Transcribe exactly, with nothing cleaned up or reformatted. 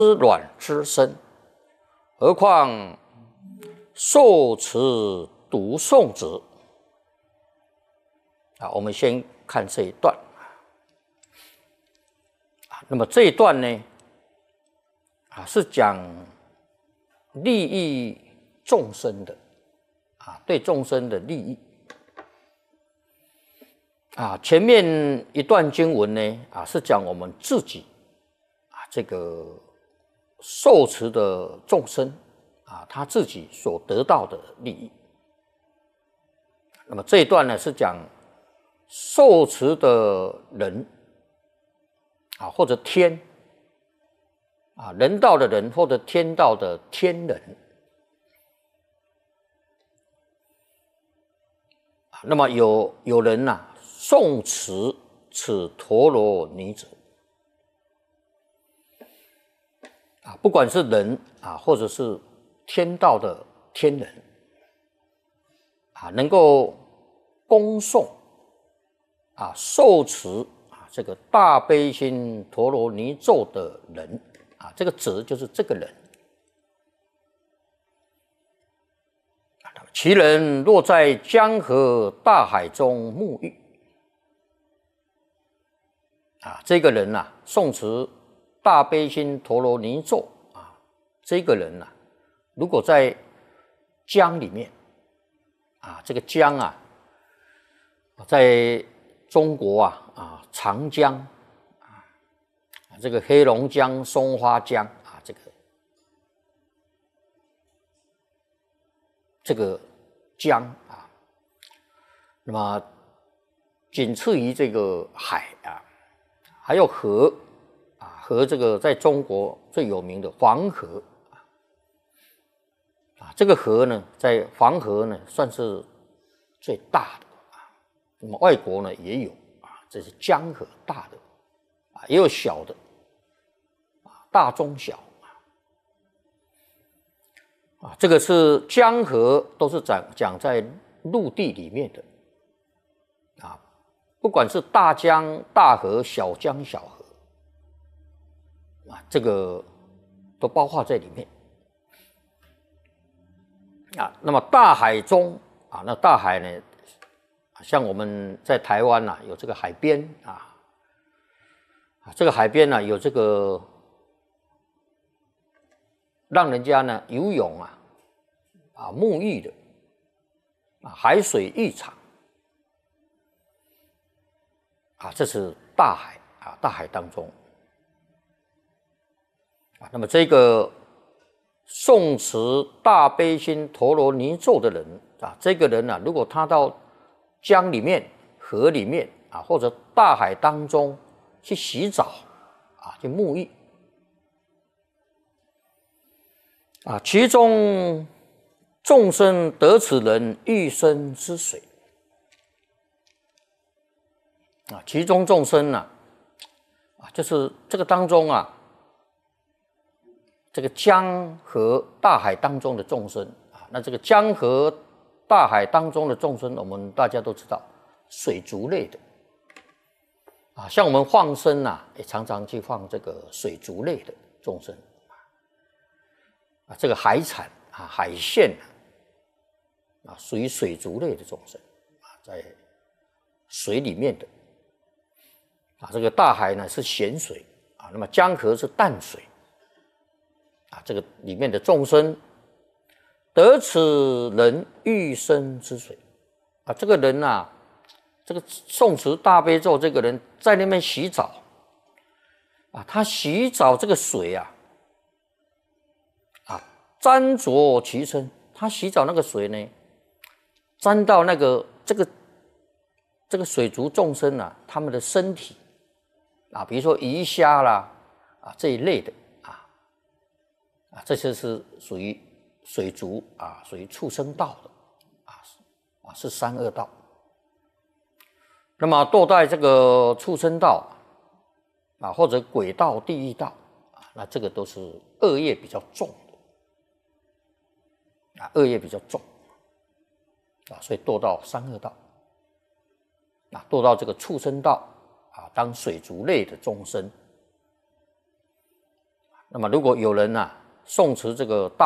卵之身，何况受持读诵者。啊，我们先看这一段。啊，那么这一段呢，啊是讲利益众生的，啊，对众生的利益。啊，前面一段经文呢，啊是讲我们自己，啊这个受持的众生，啊他自己所得到的利益。那么这一段呢是讲受持的人，啊或者天，啊人道的人或者天道的天人。那么有有人呐、啊。诵持此陀罗尼者，啊，不管是人啊，或者是天道的天人，啊，能够恭诵啊、受持啊这个大悲心陀罗尼咒的人，啊，这个者就是这个人。其人若在江河大海中沐浴。啊，这个人呐、啊，诵持大悲心陀罗尼咒啊，这个人呐、啊，如果在江里面，啊，这个江啊，在中国啊啊长江啊，这个黑龙江、松花江啊，这个这个江啊，那么仅次于这个海啊。还有河啊，河这个在中国最有名的黄河啊，这个河呢，在黄河呢算是最大的啊。那么外国呢也有啊，这是江河大的啊，也有小的啊，大中小啊，这个是江河都是讲讲在陆地里面的啊。不管是大江、大河、小江、小河，啊，这个都包括在里面。啊，那么大海中啊，那大海呢，像我们在台湾呐、啊，有这个海边啊，啊，这个海边呢、啊、有这个让人家呢游泳啊、啊沐浴的啊海水浴场。啊，这是大海啊，大海当中啊，那么这个诵持大悲心陀罗尼咒的人啊，这个人呢、啊，如果他到江里面、河里面啊，或者大海当中去洗澡啊，去沐浴啊，其中众生得此人一生之水。啊，其中众生呢、啊，啊，就是这个当中啊，这个江河大海当中的众生啊，那这个江河大海当中的众生，我们大家都知道，水族类的啊，像我们放生啊，也常常去放这个水族类的众生啊，这个海产啊、海鲜啊，属于水族类的众生啊，在水里面的。啊，这个大海呢是咸水啊，那么江河是淡水啊，这个里面的众生得此人欲生之水啊，这个人呐、啊，这个诵持大悲咒，这个人在那边洗澡啊，他洗澡这个水啊，啊沾着其身，他洗澡那个水呢，沾到那个这个这个水族众生啊，他们的身体。啊，比如说鱼虾啦，啊这一类的啊，啊这些是属于水族啊，属于畜生道的啊，啊是三恶道。那么堕在这个畜生道啊，或者鬼道、地狱道啊，那这个都是恶业比较重的啊，恶业比较重啊，所以堕到三恶道啊，堕到这个畜生道。啊，当水族类的众生， 那么如果有人呐、啊、诵持这个大